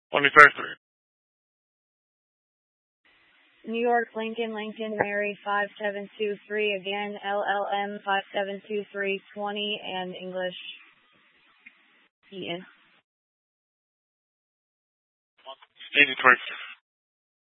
23rd. New York, Lincoln, Mary 5723, again, LLM 572320, and English, Ian. 83rd.